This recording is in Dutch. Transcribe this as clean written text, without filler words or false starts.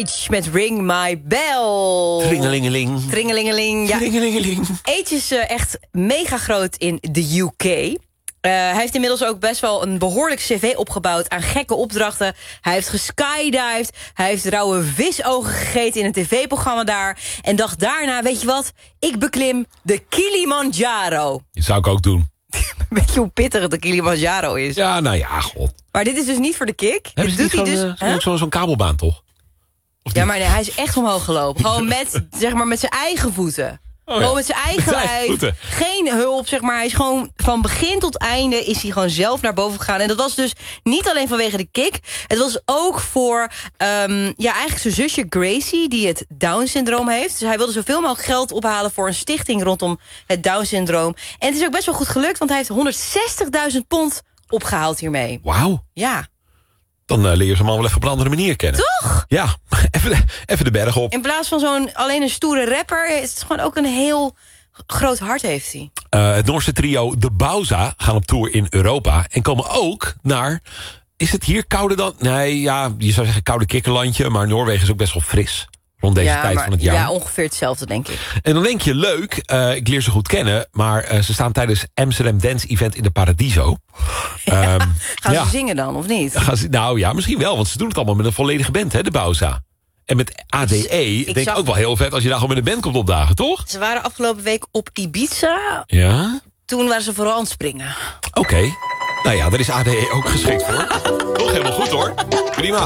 Age met Ring My Bell. Tringelingeling. Tringelingeling, ja. Tringelingeling. Age is echt mega groot in de UK. Hij heeft inmiddels ook best wel een behoorlijk cv opgebouwd aan gekke opdrachten. Hij heeft geskydived, hij heeft rauwe visogen gegeten in een tv-programma daar. En dacht daarna, weet je wat, ik beklim de Kilimanjaro. Dat zou ik ook doen. Weet je hoe pittig de Kilimanjaro is? Ja, nou ja, god. Maar dit is dus niet voor de kick. Hebben Dit ze doet niet hij dus. gewoon zo'n kabelbaan, toch? Of Ja, niet? maar nee, hij is echt omhoog gelopen. Gewoon met, zeg maar, met zijn eigen voeten. Oh ja. Gewoon met zijn eigen Met zijn eigen lijf. voeten. Geen hulp, zeg maar. Hij is gewoon van begin tot einde is hij gewoon zelf naar boven gegaan. En dat was dus niet alleen vanwege de kick. Het was ook voor eigenlijk zijn zusje Gracie, die het Down-syndroom heeft. Dus hij wilde zoveel mogelijk geld ophalen voor een stichting rondom het Down-syndroom. En het is ook best wel goed gelukt, want hij heeft 160.000 pond opgehaald hiermee. Wauw. Ja. Dan leer je ze allemaal wel even op een andere manier kennen. Toch? Ja, even de berg op. In plaats van alleen een stoere rapper is het gewoon ook een heel groot hart heeft hij. Het Noorse trio De Bauza gaan op tour in Europa. En komen ook naar... Is het hier kouder dan... Nee, ja, je zou zeggen koude kikkerlandje. Maar Noorwegen is ook best wel fris. Rond deze tijd van het jaar. Ja, ongeveer hetzelfde, denk ik. En dan denk je, leuk, ik leer ze goed kennen. Maar ze staan tijdens Amsterdam Dance Event in de Paradiso. Gaan ze zingen dan, of niet? Nou ja, misschien wel. Want ze doen het allemaal met een volledige band, hè, De Bauza. En met ADE, denk ik ook wel heel vet als je daar gewoon met een band komt opdagen, toch? Ze waren afgelopen week op Ibiza. Ja? Toen waren ze vooral aan het springen. Oké. Nou ja, daar is ADE ook geschikt voor. Toch helemaal goed, hoor. Prima.